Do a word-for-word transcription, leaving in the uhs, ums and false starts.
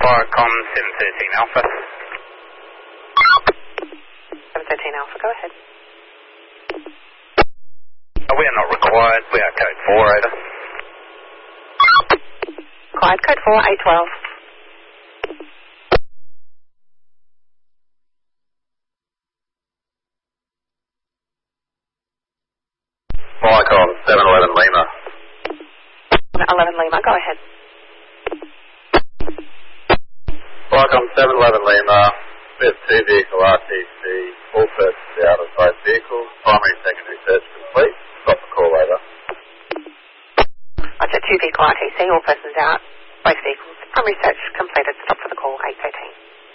Viacom seven thirteen Alpha. seven thirteen Alpha, go ahead. Uh, we are not required. We are code four, over. Quiet, code four, eight twelve. Viacom seven eleven Lima. eleven Lima, go ahead. Viacom seven eleven Lima. We have two vehicle R T C, all persons out of both vehicles. Primary and secondary search complete. Stop the call, over. Roger, two vehicle R T C, all persons out, both vehicles. Primary search